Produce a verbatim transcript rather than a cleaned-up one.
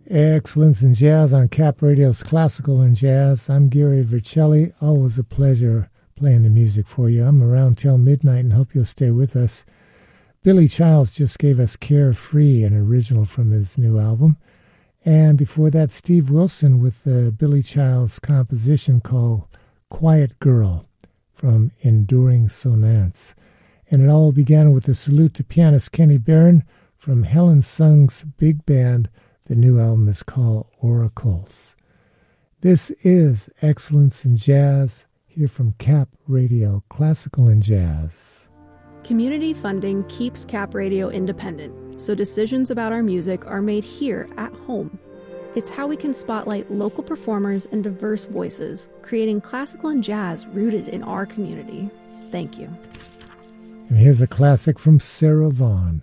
Excellence in Jazz on Cap Radio's Classical and Jazz. I'm Gary Vercelli. Always a pleasure playing the music for you. I'm around till midnight and hope you'll stay with us. Billy Childs just gave us Carefree, an original from his new album. And before that, Steve Wilson with the Billy Childs composition called Quiet Girl from Enduring Sonance. And it all began with a salute to pianist Kenny Barron from Helen Sung's big band. The new album is called Oracles. This is Excellence in Jazz, here from Cap Radio, Classical and Jazz. Community funding keeps Cap Radio independent, so decisions about our music are made here at home. It's how we can spotlight local performers and diverse voices, creating classical and jazz rooted in our community. Thank you. And here's a classic from Sarah Vaughan.